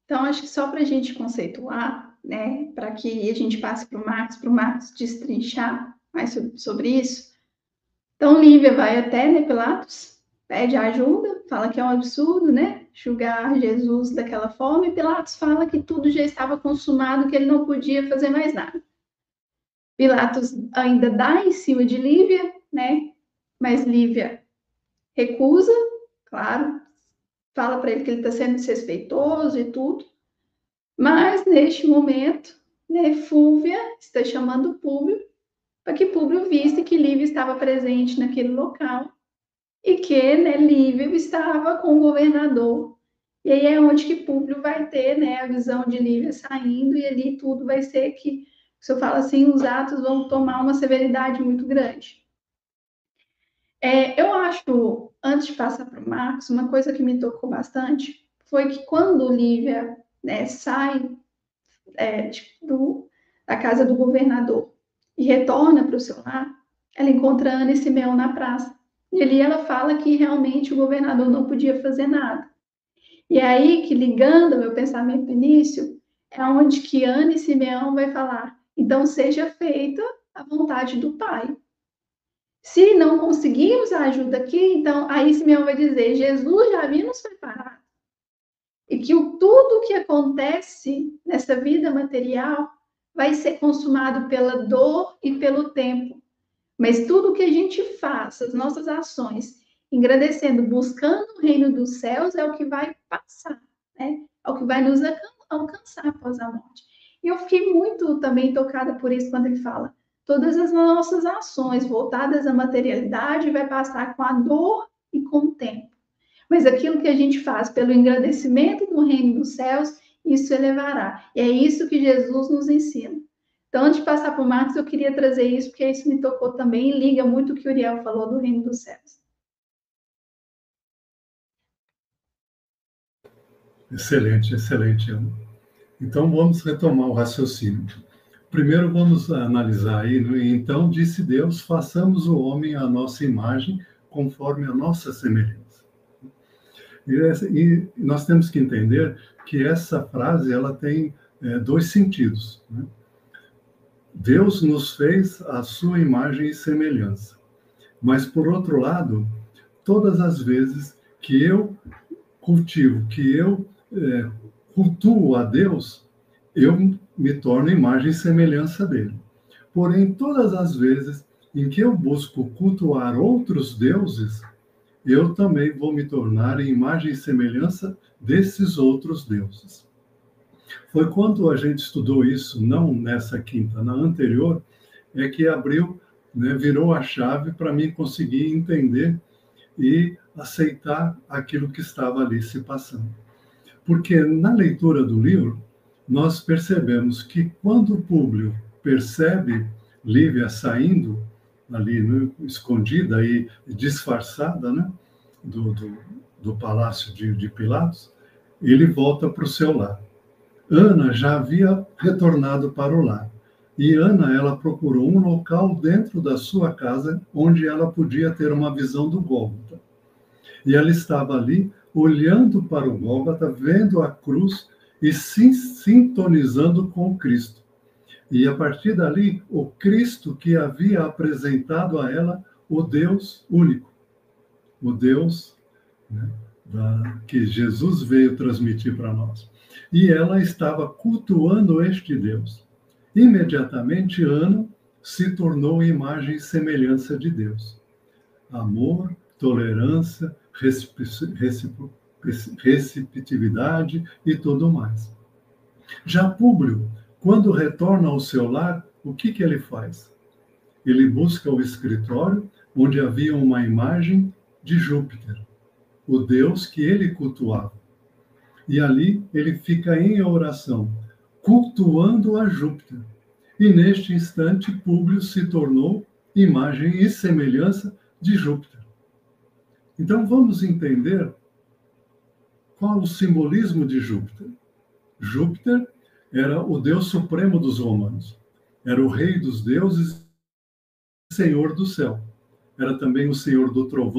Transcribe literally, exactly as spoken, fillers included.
Então, acho que só para a gente conceituar, né, para que a gente passe para o Marcos, para o Marcos destrinchar mais sobre, sobre isso. Então, Lívia vai até, né, Pilatos, pede ajuda, fala que é um absurdo, né, julgar Jesus daquela forma, e Pilatos fala que tudo já estava consumado, que ele não podia fazer mais nada. Pilatos ainda dá em cima de Lívia, né, mas Lívia recusa, claro, fala para ele que ele está sendo desrespeitoso e tudo, mas neste momento, né, Fúvia está chamando Públio para que Públio visse que Lívia estava presente naquele local e que, né, Lívia estava com o governador. E aí é onde que Públio vai ter, né, a visão de Lívia saindo, e ali tudo vai ser que, se eu falo assim, os atos vão tomar uma severidade muito grande. É, eu acho, antes de passar para o Marcos, uma coisa que me tocou bastante foi que quando Lívia, né, sai é, tipo, do, da casa do governador e retorna para o seu lar, ela encontra Ana e Simeão na praça. E ali ela fala que realmente o governador não podia fazer nada. E é aí que, ligando meu pensamento no início, é onde que Ana e Simeão vai falar: então seja feita a vontade do Pai. Se não conseguirmos a ajuda aqui, então aí Simeão vai dizer: Jesus já havia nos preparado. E que o, tudo que acontece nessa vida material vai ser consumado pela dor e pelo tempo. Mas tudo que a gente faz, as nossas ações, engrandecendo, buscando o reino dos céus, é o que vai passar, né? É o que vai nos alcançar após a morte. E eu fiquei muito também tocada por isso quando ele fala: todas as nossas ações voltadas à materialidade vai passar com a dor e com o tempo. Mas aquilo que a gente faz pelo engrandecimento do reino dos céus, isso elevará. E é isso que Jesus nos ensina. Então, antes de passar para o Marcos, eu queria trazer isso, porque isso me tocou também e liga muito o que o Uriel falou do reino dos céus. Excelente, excelente, Ana. Então, vamos retomar o raciocínio. Primeiro, vamos analisar aí, né? Então, disse Deus, façamos o homem à nossa imagem, conforme a nossa semelhança. E nós temos que entender que essa frase ela tem é, dois sentidos, né? Deus nos fez a sua imagem e semelhança. Mas, por outro lado, todas as vezes que eu cultivo, que eu é, cultuo a Deus, eu me torno imagem e semelhança dele. Porém, todas as vezes em que eu busco cultuar outros deuses, eu também vou me tornar imagem e semelhança desses outros deuses. Foi quando a gente estudou isso, não nessa quinta, na anterior, é que abriu, né, virou a chave para mim conseguir entender e aceitar aquilo que estava ali se passando. Porque na leitura do livro, nós percebemos que quando o Públio percebe Lívia saindo ali, né, escondida e disfarçada, né, do, do, do palácio de, de Pilatos, ele volta para o seu lar. Ana já havia retornado para o lar. E Ana, ela procurou um local dentro da sua casa onde ela podia ter uma visão do Gólgota. E ela estava ali, olhando para o Gólgota, vendo a cruz e se sintonizando com Cristo. E a partir dali, o Cristo que havia apresentado a ela o Deus único, o Deus, né, da, que Jesus veio transmitir para nós. E ela estava cultuando este Deus. Imediatamente, Ana se tornou imagem e semelhança de Deus. Amor, tolerância, receptividade e tudo mais. Já Públio, quando retorna ao seu lar, o que, que ele faz? Ele busca o escritório onde havia uma imagem de Júpiter, o Deus que ele cultuava. E ali ele fica em oração, cultuando a Júpiter. E neste instante, Públio se tornou imagem e semelhança de Júpiter. Então vamos entender qual o simbolismo de Júpiter. Júpiter era o Deus supremo dos romanos. Era o rei dos deuses, senhor do céu. Era também o senhor do trovão,